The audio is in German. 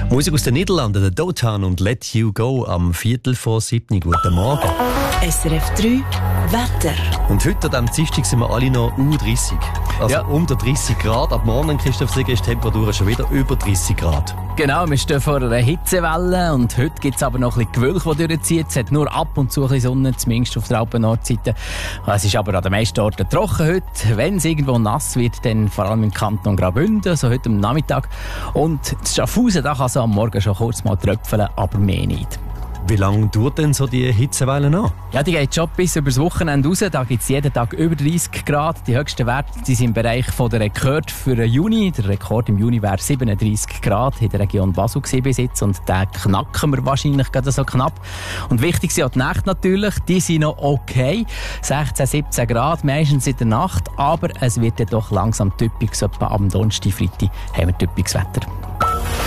Musik aus den Niederlanden, der Dotan und Let You Go am 6:45. Guten Morgen. SRF 3 Wetter. Und heute an diesem Dienstag sind wir alle noch U30. Also unter 30 Grad. Ab morgen, Christoph Seger, ist die Temperatur schon wieder über 30 Grad. Genau, wir stehen vor einer Hitzewelle und heute gibt es aber noch ein bisschen Gewölk, das durchzieht. Es hat nur ab und zu ein bisschen Sonne, zumindest auf der Alpen-Nordseite. Es ist aber an den meisten Orten trocken heute. Wenn es irgendwo nass wird, dann vor allem im Kanton Graubünden, so heute am Nachmittag. Und das Schaffhausen, da kann es am Morgen schon kurz mal tröpfeln, aber mehr nicht. Wie lange dauert denn so die Hitzewelle an? Ja, die geht schon bis übers Wochenende raus. Da gibt es jeden Tag über 30 Grad. Die höchsten Werte die sind im Bereich der Rekord für den Juni. Der Rekord im Juni wäre 37 Grad in der Region Basel bis jetzt. Und den knacken wir wahrscheinlich gerade so knapp. Und wichtig sind auch die Nächte natürlich. Die sind noch okay. 16, 17 Grad, meistens in der Nacht. Aber es wird ja doch langsam typisch. So etwa am Donnerstag, Freitag haben wir typisches Wetter.